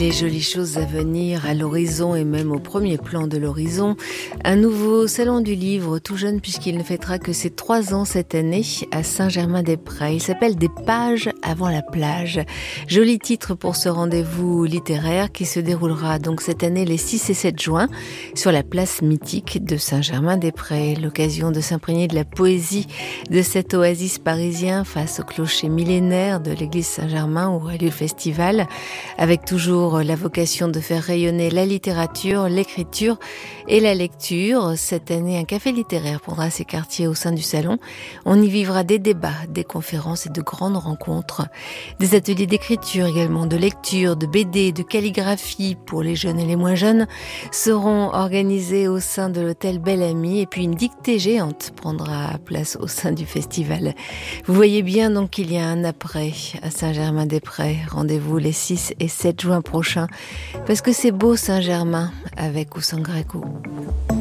Les jolies choses à venir à l'horizon et même au premier plan de l'horizon. Un nouveau salon du livre tout jeune puisqu'il ne fêtera que ses 3 ans cette année à Saint-Germain-des-Prés. Il s'appelle Des pages avant la plage. Joli titre pour ce rendez-vous littéraire qui se déroulera donc cette année les 6 et 7 juin sur la place mythique de Saint-Germain-des-Prés. L'occasion de s'imprégner de la poésie de cet oasis parisien face au clocher millénaire de l'église Saint-Germain où a lieu le festival, avec toujours la vocation de faire rayonner la littérature, l'écriture et la lecture. Cette année, un café littéraire prendra ses quartiers au sein du salon. On y vivra des débats, des conférences et de grandes rencontres. Des ateliers d'écriture également, de lecture, de BD, de calligraphie pour les jeunes et les moins jeunes seront organisés au sein de l'hôtel Belle Amie. Et puis une dictée géante prendra place au sein du festival. Vous voyez bien donc qu'il y a un après à Saint-Germain-des-Prés. Rendez-vous les 6 et 7 juin prochains, parce que c'est beau Saint-Germain avec ou sans Gréco.